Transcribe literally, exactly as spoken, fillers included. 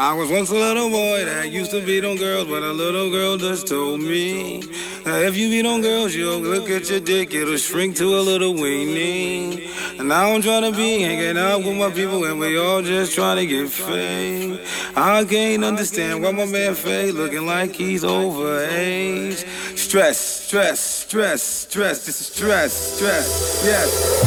I was once a little boy that used to beat on girls, but a little girl just told me that if you beat on girls, you'll look at your dick, it'll shrink to a little weenie. And now I'm trying to be hanging out with my people, and we all just trying to get fame. I can't understand why my man Faye looking like he's overage. Stress, stress, stress, stress, this is stress, stress, yes.